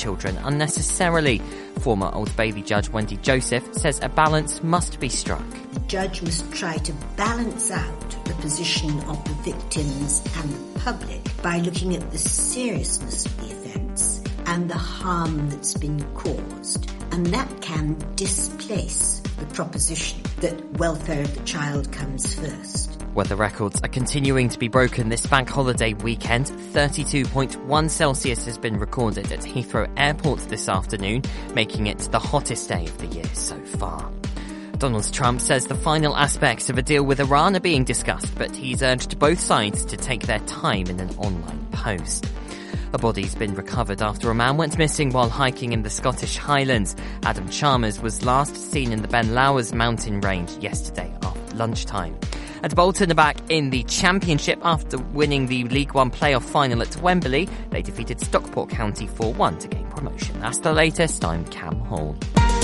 children unnecessarily. Former Old Bailey judge Wendy Joseph says a balance must be struck. The judge must try to balance out the position of the victims and the public by looking at the seriousness of the offence and the harm that's been caused. And that can displace the proposition that welfare of the child comes first. Weather records are continuing to be broken this bank holiday weekend. 32.1 Celsius has been recorded at Heathrow Airport this afternoon, making it the hottest day of the year so far. Donald Trump says the final aspects of a deal with Iran are being discussed, but he's urged both sides to take their time in an online post. A body's been recovered after a man went missing while hiking in the Scottish Highlands. Adam Chalmers was last seen in the Ben Lowers mountain range yesterday after lunchtime. And Bolton are back in the Championship after winning the League One playoff final at Wembley. They defeated Stockport County 4-1 to gain promotion. That's the latest. I'm Cam Hall.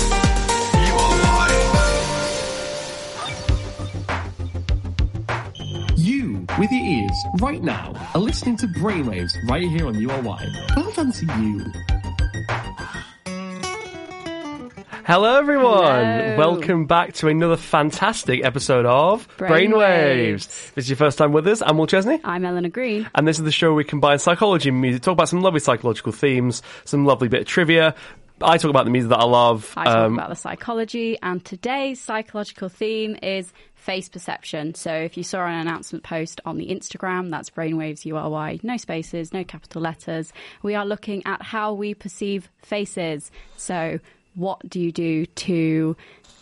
You, with your ears, right now, are listening to Brainwaves right here on URY. Well done to you. Hello everyone! Hello. Welcome back to another fantastic episode of Brainwaves. If this is your first time with us, I'm Will Chesney. I'm Eleanor Green. And this is the show where we combine psychology and music, talk about some lovely psychological themes, some lovely bit of trivia. I talk about the music that I love. I talk about the psychology, and today's psychological theme is face perception. So if you saw an announcement post on the Instagram, that's Brainwaves URY, no spaces, no capital letters. We are looking at how we perceive faces. So what do you do to,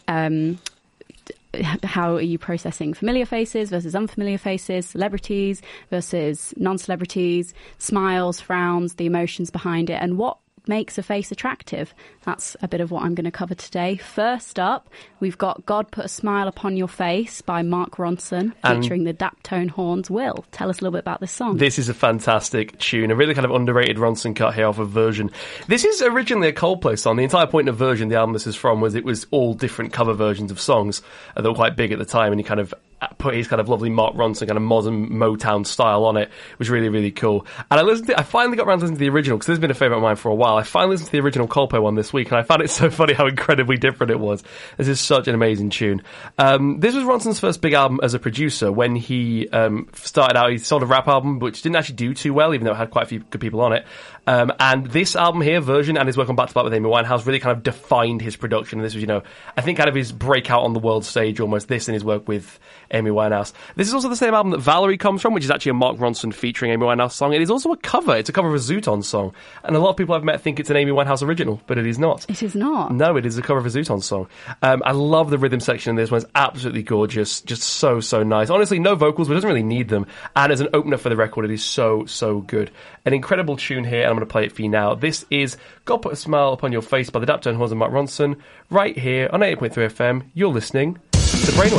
how are you processing familiar faces versus unfamiliar faces, celebrities versus non-celebrities, smiles, frowns, the emotions behind it, and what makes a face attractive? That's a bit of what I'm going to cover today. First up, we've got God Put a Smile Upon Your Face by Mark Ronson, featuring the Daptone Horns. Will, tell us a little bit about this song. This is a fantastic tune, a really kind of underrated Ronson cut here off of Version. This is originally a Coldplay song. The entire point of Version, the album this is from, was it was all different cover versions of songs that were quite big at the time, and he kind of put his kind of lovely Mark Ronson kind of modern Motown style on it. It was really, really cool. And I finally got around to listening to the original, because this has been a favourite of mine for a while. I finally listened to the original Coldplay one this week, and I found it so funny how incredibly different it was. This is such an amazing tune. This was Ronson's first big album as a producer. When he started out, he sold a rap album, which didn't actually do too well, even though it had quite a few good people on it. And this album here, Version, and his work on Back to Back with Amy Winehouse really kind of defined his production. And this was, I think kind of his breakout on the world stage almost, this and his work with Amy Winehouse. This is also the same album that Valerie comes from, which is actually a Mark Ronson featuring Amy Winehouse song. It is also a cover. It's a cover of a Zooton song. And a lot of people I've met think it's an Amy Winehouse original, but it is not. It is not? No, it is a cover of a Zooton song. I love the rhythm section in this one. It's absolutely gorgeous. Just so, so nice. Honestly, no vocals, but it doesn't really need them. And as an opener for the record, it is so, so good. An incredible tune here, and I'm going to play it for you now. This is God Put a Smile Upon Your Face by the Daptone Horns and Mark Ronson, right here on 88.3 FM. You're listening to Brainwaves.